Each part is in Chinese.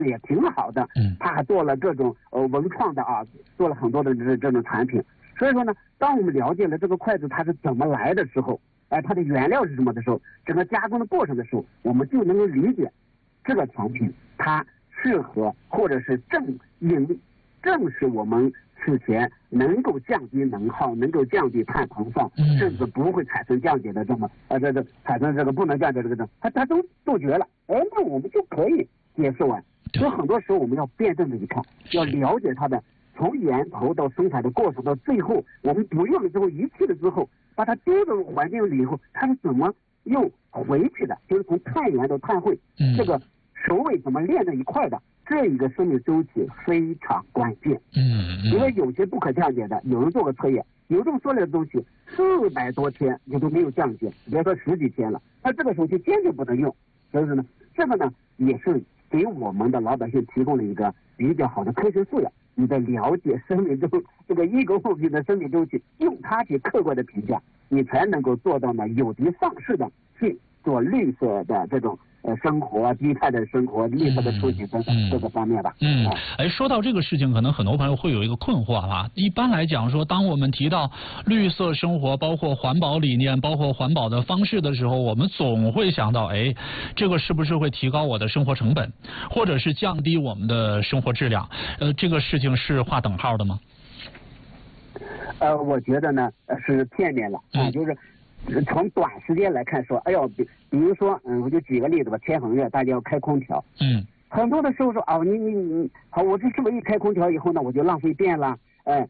也挺好的，他还做了各种文创的啊，做了很多的这种产品。所以说呢，当我们了解了这个筷子它是怎么来的时候，它的原料是什么的时候，整个加工的过程的时候，我们就能够理解这个产品它适合或者是正是我们此前能够降低能耗，能够降低碳排放，甚至不会产生降解的这么产生这个不能降解这个它都杜绝了，那我们就可以接受啊。所以很多时候我们要辩证的一看，要了解它的从源头到生产的过程到最后，我们不用了之后遗弃了之后，把它丢到环境里以后，它是怎么又回去的？就是从碳源到碳汇，这个首尾怎么连在一块的？这一个生命周期非常关键。因为有些不可降解的，有人做过测验，有这么说来的东西400多天你都没有降解，别说10几天了，那这个时候就坚决不能用。所以说呢，这个呢也是给我们的老百姓提供了一个比较好的科学素养。你的了解生命周这个一个物品的生命周期，用它去客观的评价，你才能够做到呢有的放矢的去做绿色的这种生活，低碳的生活，绿色的出行等等这个方面吧。 说到这个事情，可能很多朋友会有一个困惑啊。一般来讲说，当我们提到绿色生活，包括环保理念，包括环保的方式的时候，我们总会想到，这个是不是会提高我的生活成本，或者是降低我们的生活质量？这个事情是划等号的吗？ 我觉得呢是片面了就是从短时间来看说，比如说我就举个例子吧，天很热，大家要开空调，很多的时候说你好，我这是不是一开空调以后呢，我就浪费电了？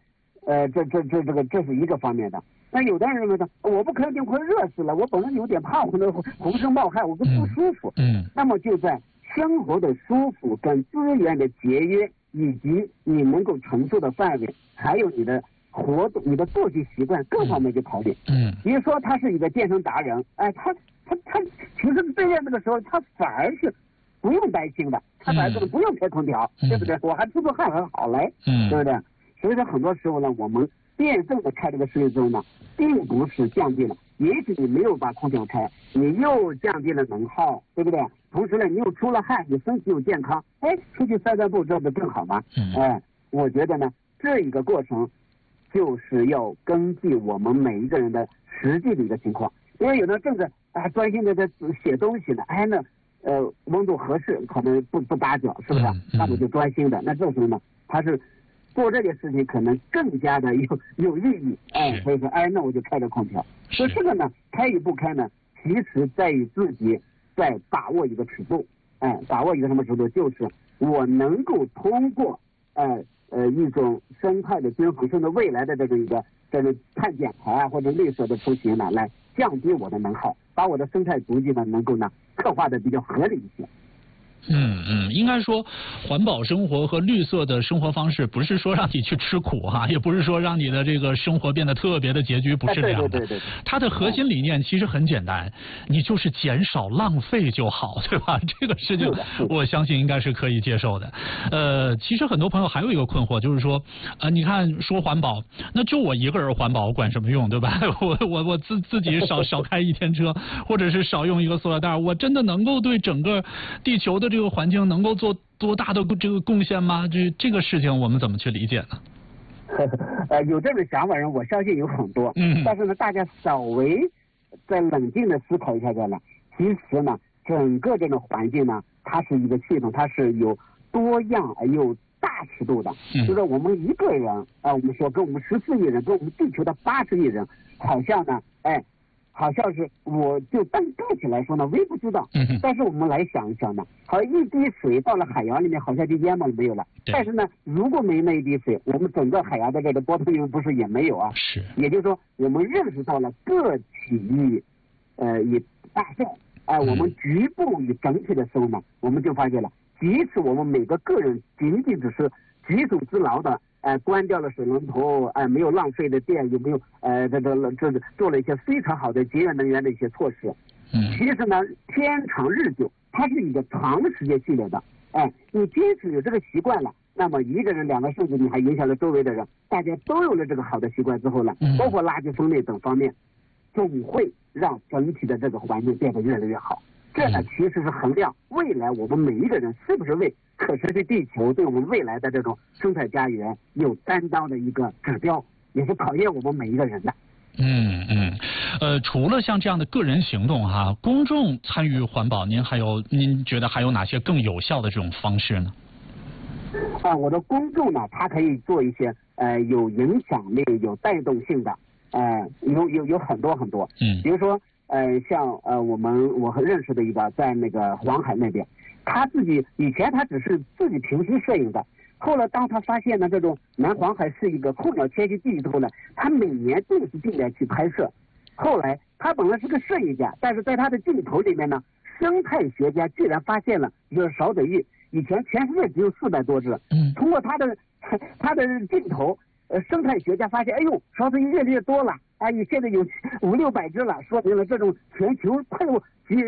这是一个方面的。那有的人认为呢，我不开电快热死了，我本来有点怕，我能浑身冒汗，我不舒服。那么就在生活的舒服跟资源的节约，以及你能够承受的范围，还有你的活动、你的作息习惯各方面去考虑。比如说他是一个健身达人，他其实对待这个时候，他反而是不用担心的，他反而是不用开空调，对不对？我还出汗很好嘞，对不对？所以说很多时候呢，我们辩证的看这个事情之后呢，并不是降低了，也许你没有把空调开，你又降低了能耗，对不对？同时呢，你又出了汗，你身体又健康，出去散散步，这不更好吗？我觉得呢，这一个过程就是要根据我们每一个人的实际的一个情况，因为有的正在专心的在写东西呢，温度合适，可能不打脚，是不是？那么就专心的，那这时候呢，他是做这件事情可能更加的有意义，所以说那我就开着空调。所以这个呢，开与不开呢，其实在于自己在把握一个尺度，把握一个什么尺度，就是我能够通过一种生态的均衡，甚至未来的这个碳减排或者绿色的出行呢，来降低我的能耗，把我的生态足迹呢能够呢刻画的比较合理一些。 应该说，环保生活和绿色的生活方式，不是说让你去吃苦也不是说让你的这个生活变得特别的拮据，不是这样的。 对。 它的核心理念其实很简单，你就是减少浪费就好，对吧？这个事情我相信应该是可以接受的。其实很多朋友还有一个困惑，就是说，你看说环保，那就我一个人环保，我管什么用，对吧？我自己少开一天车，或者是少用一个塑料袋，我真的能够对整个地球的这个环境能够做多大的这个贡献吗？这个事情我们怎么去理解呢？ 有这种想法人，我相信有很多。但是呢，大家稍微再冷静的思考一下呢，其实呢，整个这种环境呢，它是一个系统，它是有多样而又大尺度的。就是我们一个人我们说跟我们14亿人，跟我们地球的80亿人，好像呢，好像是我就单个体来说呢，微不足道。但是我们来想一想呢，好像一滴水到了海洋里面，好像就淹没了没有了。但是呢，如果没那一滴水，我们整个海洋的这个波动域不是也没有啊？ 是。 也就是说，我们认识到了个体与大众，我们局部与整体的时候呢，我们就发现了，即使我们每个个人仅仅只是举手之劳的。关掉了水龙头，没有浪费的电，有没有这做了一些非常好的节约能源的一些措施。其实呢，天长日久，它是一个长时间积累的。你坚持有这个习惯了，那么一个人、2个，甚至你还影响了周围的人，大家都有了这个好的习惯之后呢，包括垃圾分类等方面，总会让整体的这个环境变得越来越好。 这呢其实是衡量未来我们每一个人是不是为可持续地球对我们未来的这种生态家园有担当的一个指标，也是考验我们每一个人的。 除了像这样的个人行动哈，公众参与环保，您觉得还有哪些更有效的这种方式呢？ 我的公众呢，他可以做一些有影响力、有带动性的，有很多很多。比如说像我认识的一个在那个黄海那边，他自己以前他只是自己平时摄影的。后来，当他发现呢，这种南黄海是一个候鸟迁徙地之后呢，他每年定时定点去拍摄。后来，他本来是个摄影家，但是在他的镜头里面呢，生态学家居然发现了，就是少嘴鹬，以前全世界只有400多只。通过他的镜头，生态学家发现，哎呦，少嘴鹬越来越多了，现在有500-600只了，说明了这种全球快要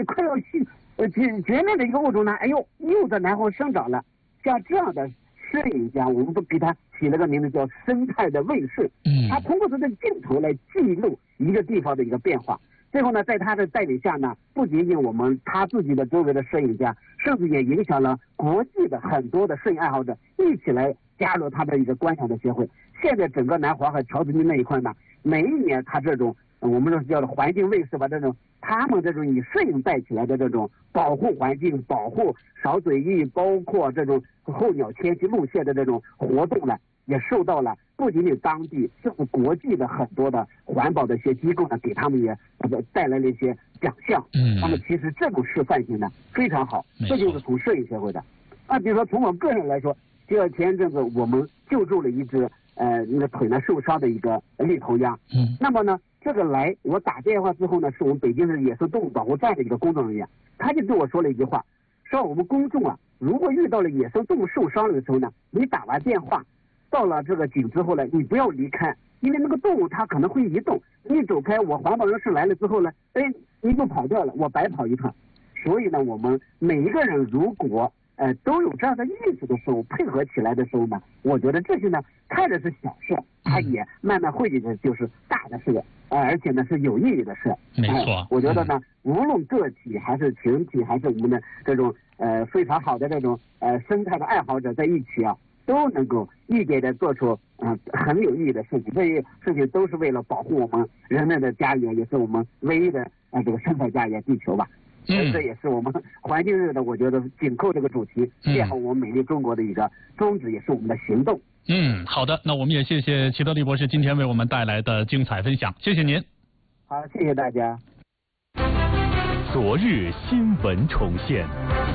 绝灭的一个物种呢，哎呦，又在南方生长了。像这样的摄影家，我们都给他起了个名字叫生态的卫士。他通过他的镜头来记录一个地方的一个变化。最后呢，在他的带领下呢，不仅仅他自己的周围的摄影家，甚至也影响了国际的很多的摄影爱好者一起来加入他的一个观赏的协会。现在整个南黄海潮子矶那一块呢，每一年他这种我们说叫做环境卫士吧，他们这种以摄影带起来的这种保护环境、保护少嘴鹬，包括这种候鸟迁徙路线的这种活动呢，也受到了不仅仅当地，甚至国际的很多的环保的一些机构呢，给他们也带来了一些奖项。那么其实这种示范性呢非常好，这就是从摄影协会的。比如说从我个人来说，就前一阵子我们救助了一只那个腿呢受伤的一个绿头鸭。那么呢，这个我打电话之后呢，是我们北京市野生动物保护站的一个工作人员，他就对我说了一句话，说我们公众如果遇到了野生动物受伤了的时候呢，你打完电话到了这个井之后呢，你不要离开，因为那个动物它可能会移动，你走开，我环保人士来了之后呢，你就跑掉了，我白跑一趟。所以呢，我们每一个人如果都有这样的意识的时候，配合起来的时候呢，我觉得这些呢看着是小事，它也慢慢汇聚的就是大的事，而且呢是有意义的事。 没错， 我觉得呢，无论个体还是群体，还是我们的这种非常好的这种生态的爱好者在一起都能够一点点做出很有意义的事情。这些事情都是为了保护我们人类的家园，也是我们唯一的这个生态家园地球吧。所以这也是我们环境日的，我觉得紧扣这个主题，建好我们美丽中国的一个宗旨，也是我们的行动。 好的，那我们也谢谢齐德利博士今天为我们带来的精彩分享，谢谢您。 好，谢谢大家。 昨日新闻重现。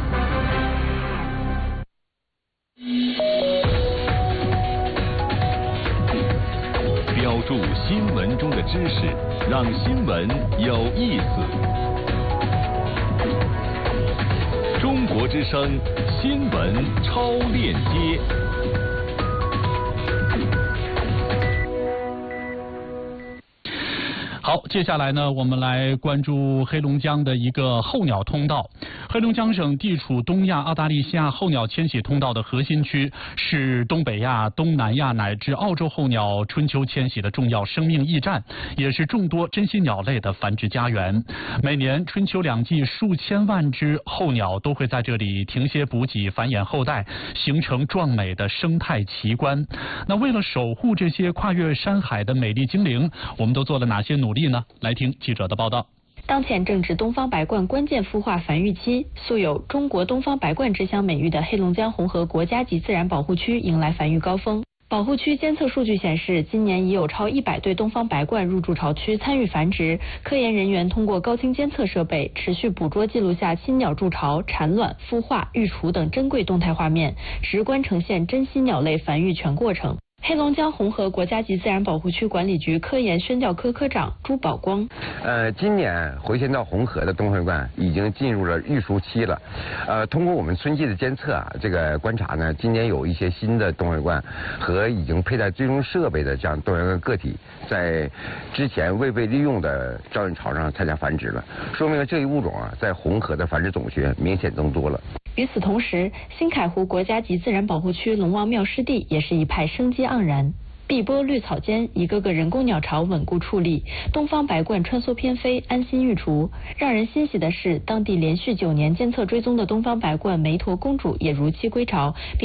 标注新闻中的知识，让新闻有意思。中国之声新闻超链接。 好，接下来呢，我们来关注黑龙江的一个候鸟通道。黑龙江省地处东亚澳大利亚候鸟迁徙通道的核心区，是东北亚、东南亚乃至澳洲候鸟春秋迁徙的重要生命驿站，也是众多珍稀鸟类的繁殖家园。每年春秋两季，数千万只候鸟都会在这里停歇补给、繁衍后代，形成壮美的生态奇观。那为了守护这些跨越山海的美丽精灵，我们都做了哪些努力呢？来听记者的报道。 当前正值东方白鹳关键孵化繁育期，素有中国东方白鹳之乡美誉的黑龙江红河国家级自然保护区迎来繁育高峰。保护区监测数据显示，今年已有超100对东方白鹳入驻巢区参与繁殖。科研人员通过高清监测设备，持续捕捉记录下新鸟筑巢、产卵、孵化、育雏等珍贵动态画面，直观呈现珍稀鸟类繁育全过程。黑龙江红河国家级自然保护区管理局科研宣教科科长朱宝光。 今年回迁到红河的东方白鹳已经进入了育雏期了。通过我们春季的监测这个观察呢，今年有一些新的东方白鹳和已经佩戴追踪设备的这样东方白鹳个体，在之前未被利用的招引巢上参加繁殖了，说明了这一物种在红河的繁殖种群明显增多了。 与此同时，新凯湖国家级自然保护区龙王庙湿地也是一派生机盎然。 碧波绿草间，一个个人工鸟巢稳固矗立，东方白鹳穿梭翩飞，安心育雏。让人欣喜的是，当地连续9年监测追踪的东方白鹳梅陀公主也如期归巢。